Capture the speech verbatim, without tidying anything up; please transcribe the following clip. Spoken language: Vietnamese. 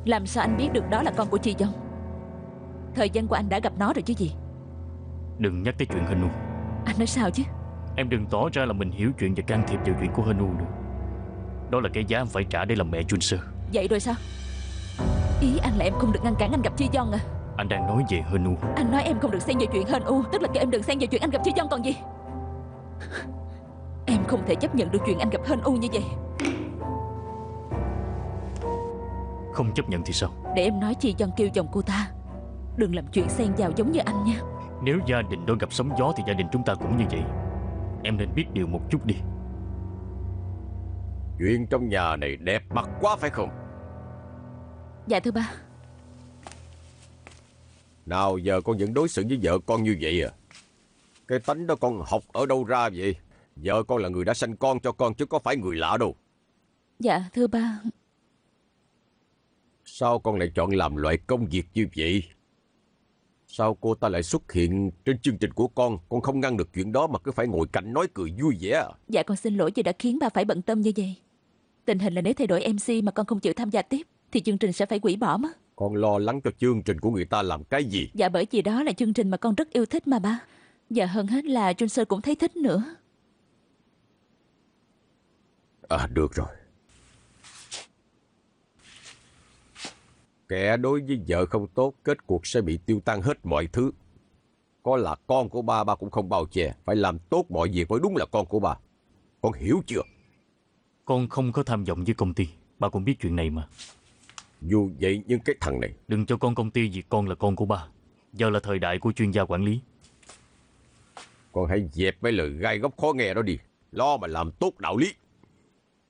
Làm sao anh biết được đó là con của Chi Dông? Thời gian qua anh đã gặp nó rồi chứ gì. Đừng nhắc tới chuyện Hân U. Anh nói sao chứ? Em đừng tỏ ra là mình hiểu chuyện và can thiệp vào chuyện của Hân U nữa. Đó là cái giá em phải trả để làm mẹ Chun Sơ. Vậy rồi sao? Ý anh là em không được ngăn cản anh gặp Chi Dông à? Anh đang nói về Hân U. Anh nói em không được xen vào chuyện Hân U, tức là kêu em đừng xen vào chuyện anh gặp Chi Dông còn gì. Em không thể chấp nhận được chuyện anh gặp Hân U như vậy. Không chấp nhận thì sao? Để em nói Chi Dông kêu chồng cô ta đừng làm chuyện xen vào giống như anh nha. Nếu gia đình đó gặp sóng gió thì gia đình chúng ta cũng như vậy. Em nên biết điều một chút đi. Chuyện trong nhà này đẹp mặt quá phải không? Dạ thưa ba. Nào giờ con vẫn đối xử với vợ con như vậy à? Cái tánh đó con học ở đâu ra vậy? Vợ con là người đã sanh con cho con chứ có phải người lạ đâu. Dạ thưa ba. Sao con lại chọn làm loại công việc như vậy? Sao cô ta lại xuất hiện trên chương trình của con? Con không ngăn được chuyện đó mà cứ phải ngồi cạnh nói cười vui vẻ à? Dạ con xin lỗi vì đã khiến ba phải bận tâm như vậy. Tình hình là nếu thay đổi em xê mà con không chịu tham gia tiếp thì chương trình sẽ phải hủy bỏ mất. Con lo lắng cho chương trình của người ta làm cái gì? Dạ bởi vì đó là chương trình mà con rất yêu thích mà ba. Và hơn hết là Chun Sơ cũng thấy thích nữa. À được rồi. Kẻ đối với vợ không tốt, kết cuộc sẽ bị tiêu tan hết mọi thứ. Có là con của ba, ba cũng không bao che. Phải làm tốt mọi việc mới đúng là con của ba. Con hiểu chưa? Con không có tham vọng với công ty. Ba cũng biết chuyện này mà. Dù vậy nhưng cái thằng này... Đừng cho con công ty việc con là con của ba. Giờ là thời đại của chuyên gia quản lý. Con hãy dẹp mấy lời gai góc khó nghe đó đi. Lo mà làm tốt đạo lý.